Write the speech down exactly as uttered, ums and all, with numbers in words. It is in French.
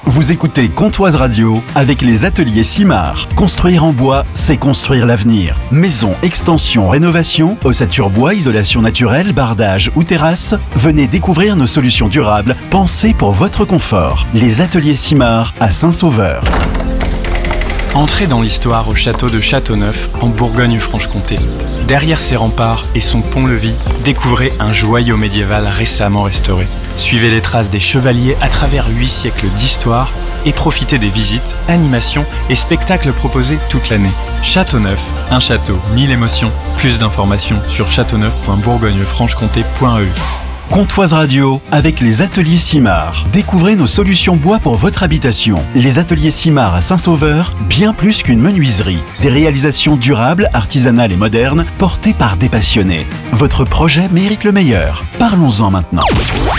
Vous écoutez Comptoise Radio avec les ateliers Simard. Construire en bois, c'est construire l'avenir. Maison, extension, rénovation, ossature bois, isolation naturelle, bardage ou terrasse, venez découvrir nos solutions durables pensées pour votre confort. Les ateliers Simard à Saint-Sauveur. Entrez dans l'histoire au château de Châteauneuf, en Bourgogne-Franche-Comté. Derrière ses remparts et son pont-levis, découvrez un joyau médiéval récemment restauré. Suivez les traces des chevaliers à travers huit siècles d'histoire et profitez des visites, animations et spectacles proposés toute l'année. Châteauneuf, un château, mille émotions. Plus d'informations sur châteauneuf point bourgogne franche comté point e u. Comptoise Radio avec les ateliers Simard. Découvrez nos solutions bois pour votre habitation. Les ateliers Simard à Saint-Sauveur, bien plus qu'une menuiserie. Des réalisations durables, artisanales et modernes, portées par des passionnés. Votre projet mérite le meilleur. Parlons-en maintenant.